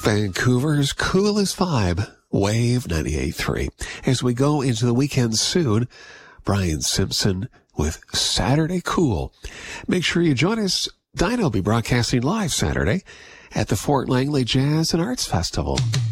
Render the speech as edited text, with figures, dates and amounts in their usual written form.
Vancouver's coolest vibe, Wave 98.3. As we go into the weekend soon, Brian Simpson with Saturday Cool. Make sure you join us. Dinah will be broadcasting live Saturday at the Fort Langley Jazz and Arts Festival.